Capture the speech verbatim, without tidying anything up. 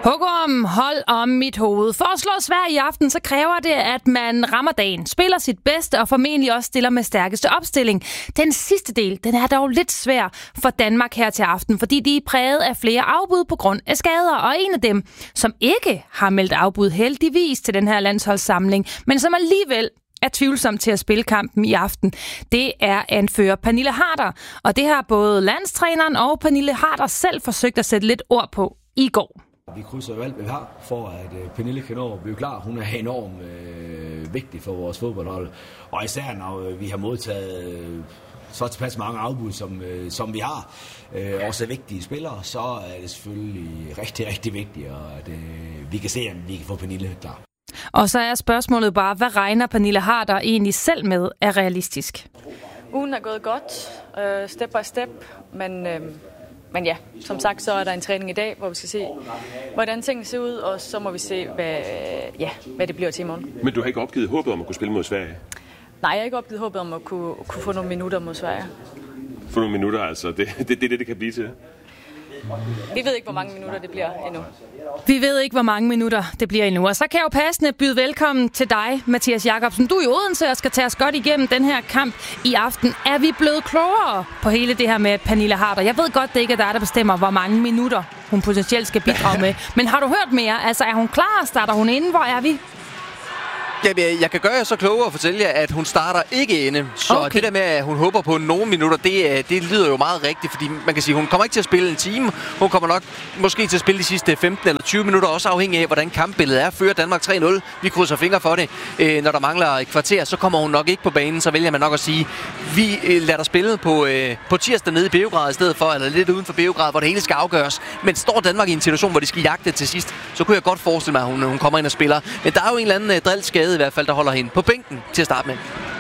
Hugorm, hold om mit hoved. For at slå Sverige i aften, så kræver det, at man rammer dagen, spiller sit bedste og formentlig også stiller med stærkeste opstilling. Den sidste del, den er dog lidt svær for Danmark her til aften, fordi de er præget af flere afbud på grund af skader. Og en af dem, som ikke har meldt afbud heldigvis til den her landsholdssamling, men som alligevel er tvivlsom til at spille kampen i aften, det er anfører Pernille Harder. Og det har både landstræneren og Pernille Harder selv forsøgt at sætte lidt ord på i går. Vi krydser jo alt, hvad vi har, for at øh, Pernille kan nå at blive klar. Hun er enormt øh, vigtig for vores fodboldhold. Og især når øh, vi har modtaget øh, så tilpas mange afbud, som, øh, som vi har, øh, også vigtige spillere, så er det selvfølgelig rigtig, rigtig vigtigt, at øh, vi kan se, om vi kan få Pernille klar. Og så er spørgsmålet bare, hvad regner Pernille Harder egentlig selv med er realistisk? Ugen er gået godt, øh, step by step, men... Øh Men ja, som sagt, så er der en træning i dag, hvor vi skal se, hvordan tingene ser ud, og så må vi se, hvad, ja, hvad det bliver til i morgen. Men du har ikke opgivet håbet om at kunne spille mod Sverige? Nej, jeg har ikke opgivet håbet om at kunne, kunne få nogle minutter mod Sverige. Få nogle minutter, altså. Det er det, det, det kan blive til? Vi ved ikke, hvor mange minutter det bliver endnu. Vi ved ikke, hvor mange minutter det bliver endnu. Og så kan jeg jo passende byde velkommen til dig, Mathias Jakobsen. Du er i Odense og skal tage os godt igennem den her kamp i aften. Er vi blevet klogere på hele det her med Pernille Harder? Jeg ved godt, det ikke er dig, der bestemmer, hvor mange minutter hun potentielt skal bidrage med. Men har du hørt mere? Altså, er hun klar? Starter hun inde? Hvor er vi? Jeg, jeg kan gøre jer så klogere og fortælle jer, at hun starter ikke inde. Så okay. Det der med, at hun håber på nogle minutter, det, det lyder jo meget rigtigt. Fordi man kan sige, hun kommer ikke til at spille en time. Hun kommer nok måske til at spille de sidste femten eller tyve minutter, også afhængig af, hvordan kampbilledet er. Fører Danmark tre nul. Vi krydser fingre for det. Øh, når der mangler et kvarter, så kommer hun nok ikke på banen. Så vælger man nok at sige, vi øh, lader dig spille på, øh, på tirsdag nede i Beograd i stedet for, eller lidt uden for Beograd, hvor det hele skal afgøres. Men står Danmark i en situation, hvor de skal jagte til sidst, så kunne jeg godt forestille mig, at hun, hun kommer ind og spiller. Men der er jo en eller anden øh, drillskade i hvert fald, der holder hende på bænken til at starte med.